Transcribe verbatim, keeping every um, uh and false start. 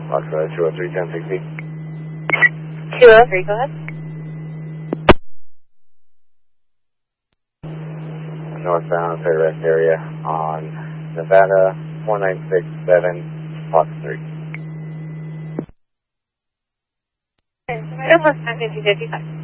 Foxtrot two oh three, ten sixty. two oh three, go ahead. Northbound Fair Rest area on Nevada four nine six seven, Fox three. Airport fifty fifty-five.